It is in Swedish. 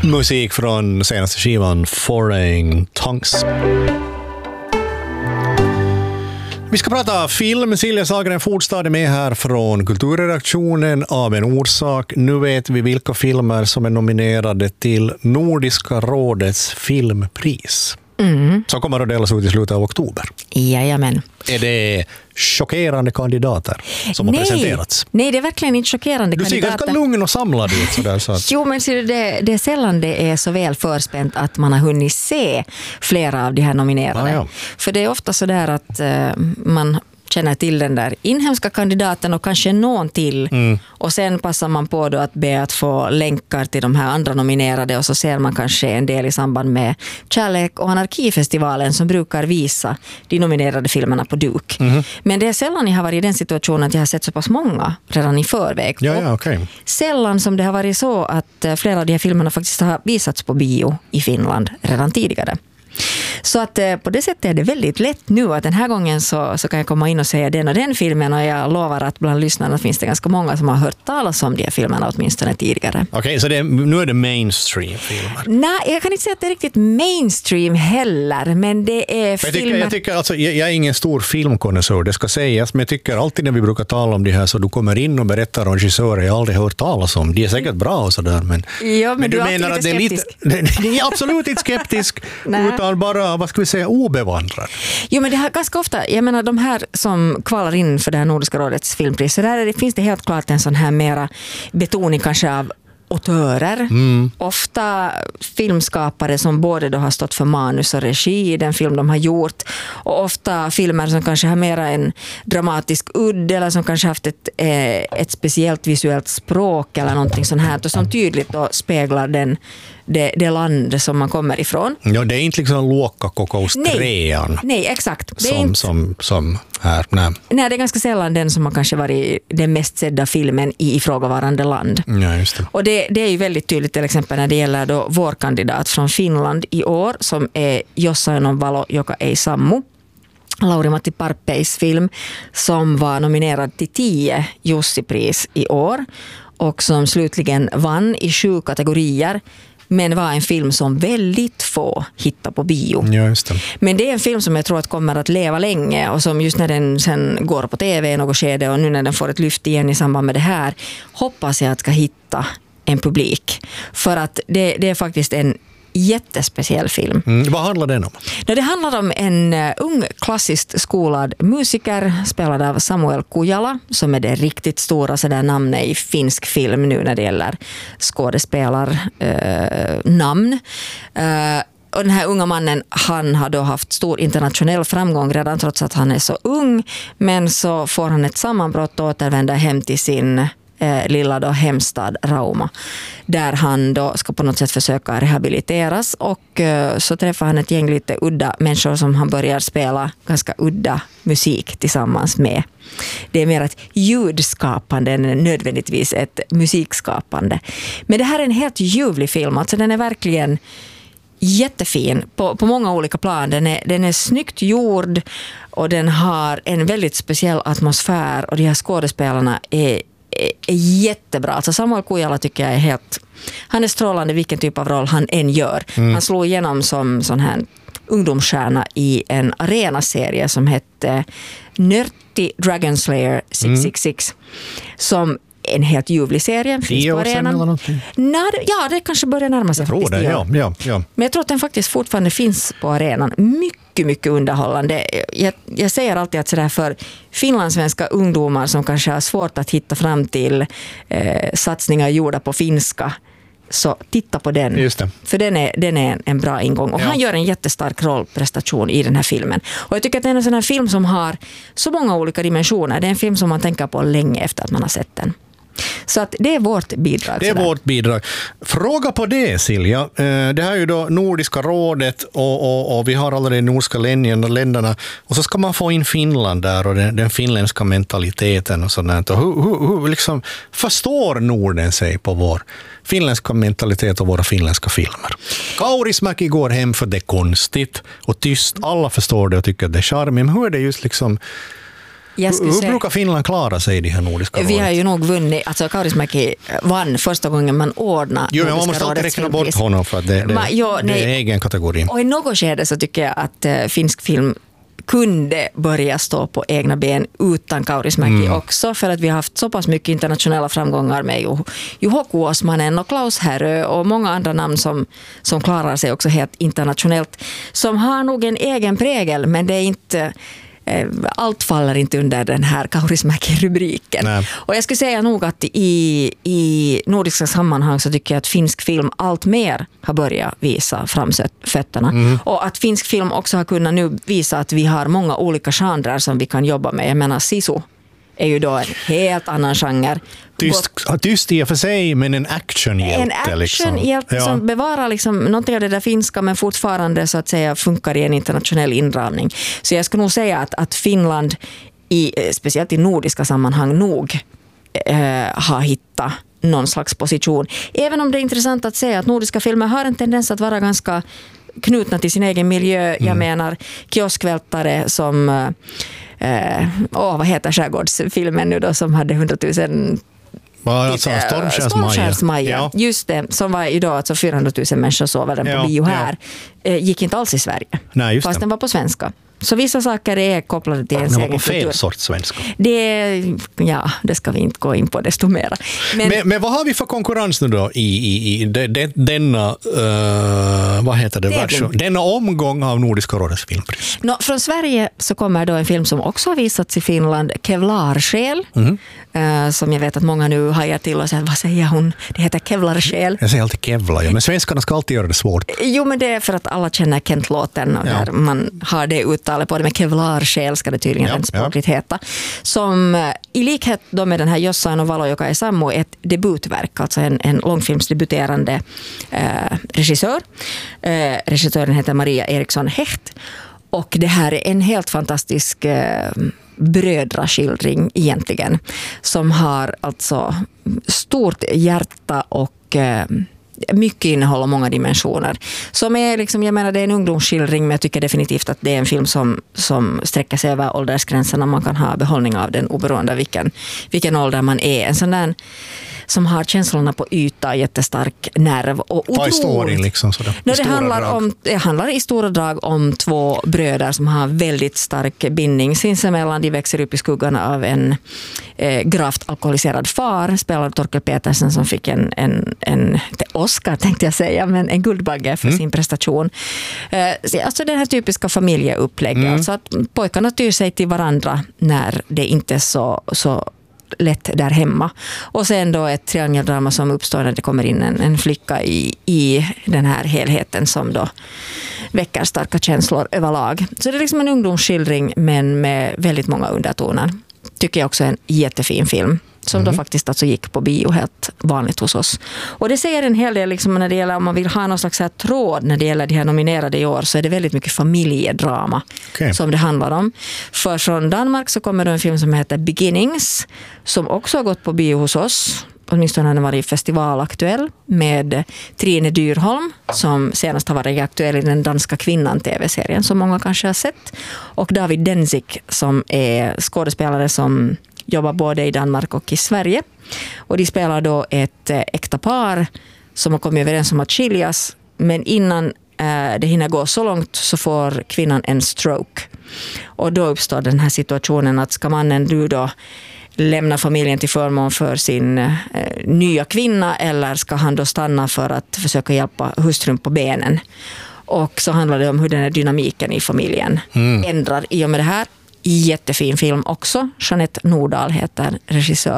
Musik från senaste skivan Foreign Tongues. Vi ska prata film. Silja Sagerén Fordstad är med här från kulturredaktionen av en orsak. Nu vet vi vilka filmer som är nominerade till Nordiska rådets filmpris. Som kommer att delas ut i slutet av oktober. Jajamän. Är det chockerande kandidater som har presenterats? Nej, det är verkligen inte chockerande kandidater. Du ser ganska lugn och samlad ut. Sådär, så att... Jo, men ser du, det är sällan det är så väl förspänt att man har hunnit se flera av de här nominerade. Ja. För det är ofta så där att man känner till den där inhemska kandidaten och kanske någon till. Och sen passar man på då att be att få länkar till de här andra nominerade och så ser man kanske en del i samband med Kärlek och anarkifestivalen som brukar visa de nominerade filmerna på duk. Men det är sällan jag har varit i den situationen att jag har sett så pass många redan i förväg. Ja, okay. Sällan som det har varit så att flera av de här filmerna faktiskt har visats på bio i Finland redan tidigare. Så att på det sättet är det väldigt lätt nu att den här gången så kan jag komma in och säga den och den filmen och jag lovar att bland lyssnarna finns det ganska många som har hört talas om de här filmerna åtminstone tidigare. Okej, så nu är det mainstream-filmer? Nej, jag kan inte säga att det är riktigt mainstream heller, men det är filmer... Jag tycker alltså, jag är ingen stor filmkonnässör, det ska sägas, men jag tycker alltid när vi brukar tala om det här så du kommer in och berättar om regissörer jag aldrig hört talas om. De är säkert bra och sådär, men... Ja, men du menar att det är lite... Jag är absolut inte skeptisk, utan bara, vad ska vi säga, obevandrad. Jo, men det här ganska ofta, jag menar de här som kvalar in för det här Nordiska rådets filmpris, så där finns det helt klart en sån här mera betoning kanske av autörer. Ofta filmskapare som både då har stått för manus och regi i den film de har gjort. Och ofta filmer som kanske har mera en dramatisk udd eller som kanske haft ett speciellt visuellt språk eller någonting sånt här och som tydligt då speglar det land som man kommer ifrån. Ja, det är inte liksom Luokkakokous 3:an. Nej, exakt. Det är som här. Nej, det är ganska sällan den som har kanske varit den mest sedda filmen i ifrågavarande land. Ja, just det. Och det är ju väldigt tydligt till exempel när det gäller då vår kandidat från Finland i år som är Jossain on valo, joka ei sammu. Lauri-Matti Parppeis film som var nominerad till 10 Jussipris i år och som slutligen vann i 7 kategorier. Men var en film som väldigt få hittar på bio. Ja, just det. Men det är en film som jag tror att kommer att leva länge och som just när den sen går på tv i något skede och nu när den får ett lyft igen i samband med det här hoppas jag att ska hitta en publik. För att det är faktiskt en jättespeciell film. Vad handlar den om? Det handlar om en ung klassiskt skolad musiker spelad av Samuel Kujala som är det riktigt stora sådär namnet i finsk film nu när det gäller skådespelarnamn. Och den här unga mannen, han har då haft stor internationell framgång redan trots att han är så ung, men så får han ett sammanbrott och återvänder hem till sin lilla då hemstad Rauma där han då ska på något sätt försöka rehabiliteras och så träffar han ett gäng lite udda människor som han börjar spela ganska udda musik tillsammans med. Det är mer ett ljudskapande än nödvändigtvis ett musikskapande. Men det här är en helt ljuvlig film, alltså den är verkligen jättefin på många olika plan. Den är snyggt gjord och den har en väldigt speciell atmosfär och de här skådespelarna är jättebra. Alltså Samuel Kujala tycker jag han är strålande vilken typ av roll han än gör. Han slog igenom som sån här ungdomsstjärna i en arenaserie som hette Nörtti Dragon Slayer 666 som en helt ljuvlig serie. 10 år sedan eller någonting? Ja, det kanske börjar närma sig faktiskt. Ja. Men jag tror att den faktiskt fortfarande finns på arenan. Mycket underhållande. Jag säger alltid att sådär för finlandssvenska ungdomar som kanske har svårt att hitta fram till satsningar gjorda på finska, så titta på den. Just det. För den är en bra ingång. Och han gör en jättestark rollprestation i den här filmen. Och jag tycker att det är en sån här film som har så många olika dimensioner. Det är en film som man tänker på länge efter att man har sett den. Så att det är vårt bidrag. Det är vårt bidrag. Fråga på det, Silja. Det här är ju då Nordiska rådet och vi har alla de nordiska länderna och så ska man få in Finland där och den finländska mentaliteten och sådant. Och hur liksom förstår Norden sig på vår finländska mentalitet och våra finländska filmer? Kaurismäki går hem för det är konstigt och tyst. Alla förstår det och tycker att det är charmigt. Men hur är det just liksom Hur brukar Finland klara sig i de här nordiska rådet? Vi har ju nog vunnit, alltså Kaurismäki vann första gången man ordnar Jo, men man måste alltid räkna bort honom för att det är egen kategori. Och i något skede så tycker jag att finsk film kunde börja stå på egna ben utan Kaurismäki också, för att vi har haft så pass mycket internationella framgångar med Juho Kuosmanen och Klaus Härö och många andra namn som klarar sig också helt internationellt, som har nog en egen prägel, men det är inte... Allt faller inte under den här Kaurismäki-rubriken. Nej. Och jag skulle säga nog att i nordiska sammanhang så tycker jag att finsk film allt mer har börjat visa framfötterna. Och att finsk film också har kunnat nu visa att vi har många olika genrer som vi kan jobba med. Jag menar, Sisu är ju då en helt annan genre. Tyst i och för sig, men en actionhjälte. En actionhjälte liksom, som bevarar liksom någonting av det där finska, men fortfarande så att säga funkar i en internationell inramning. Så jag skulle nog säga att Finland, speciellt i nordiska sammanhang, nog har hittat någon slags position. Även om det är intressant att säga att nordiska filmer har en tendens att vara ganska knutna till sin egen miljö. Jag menar kioskvältare som vad heter skärgårdsfilmen nu då, som hade 100 000 Stormskärsmaja. Just det, som var idag, alltså 400 000 människor såg den på bio här. Gick inte alls i Sverige. Nej, just fast det. Den var på svenska. Så vissa saker är kopplade till ens egen kultur. Den var på fel sorts svenska. Det ska vi inte gå in på desto mera. Men vad har vi för konkurrens nu då i denna vad heter det, version? Denna omgång av Nordiska rådets filmpris? Från Sverige så kommer då en film som också har visats i Finland, Kevlarsjäl, som jag vet att många nu hajar till och säger, vad säger hon? Det heter Kevlarsjäl. Jag säger alltid Kevlar, men svenskarna ska alltid göra det svårt. Jo, men det är för att alla känner Kent-låten och där man har det uttalet på det, med Kevlarsjäl ska det tydligen rent språkligt heta. Som i likhet då med den här Jossain och Valo, joka är sammo, ett debutverk, alltså en långfilmsdebuterande regissör. Regissören heter Maria Eriksson Hecht, och det här är en helt fantastisk brödraskildring egentligen, som har alltså stort hjärta och mycket innehåll och många dimensioner. Som är liksom, jag menar, det är en ungdomsskildring, men jag tycker definitivt att det är en film som sträcker sig över åldersgränserna. Man kan ha behållning av den oberoende vilken ålder man är. En sån där som har känslorna på yta, jättestark nerv och otroligt. Liksom, Det handlar i stora drag om två bröder som har väldigt stark bindning sinsemellan. De växer upp i skuggarna av en gravt alkoholiserad far, spelar Torkel Petersen, som fick en Oscar tänkte jag säga, men en Guldbagge för sin prestation. Alltså den här typiska familjeupplägg. Alltså att pojkarna tyr sig till varandra när det inte är så lätt där hemma. Och sen då ett triangeldrama som uppstår när det kommer in en flicka i den här helheten som då väcker starka känslor överlag. Så det är liksom en ungdomsskildring, men med väldigt många undertoner. Tycker jag också är en jättefin film. Som då faktiskt alltså gick på bio helt vanligt hos oss. Och det säger en hel del liksom, när det gäller, om man vill ha någon slags här tråd när det gäller de här nominerade i år, så är det väldigt mycket familjedrama som det handlar om. För från Danmark så kommer det en film som heter Beginnings, som också har gått på bio hos oss. Åtminstone har den varit festivalaktuell, med Trine Dyrholm, som senast har varit aktuell i den danska kvinnan TV-serien som många kanske har sett. Och David Denzik, som är skådespelare som jobbar både i Danmark och i Sverige. Och de spelar då ett äkta par som har kommit överens om att skiljas. Men innan det hinner gå så långt så får kvinnan en stroke. Och då uppstår den här situationen att ska mannen du då lämna familjen till förmån för sin nya kvinna, eller ska han då stanna för att försöka hjälpa hustrun på benen? Och så handlar det om hur den här dynamiken i familjen ändrar i och med det här. Jättefin film också. Jeanette Nordahl heter regissör.